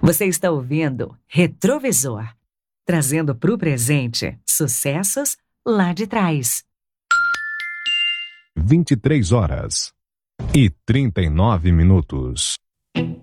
Você está ouvindo Retrovisor, trazendo para o presente sucessos lá de trás. 23 horas e 39 minutos.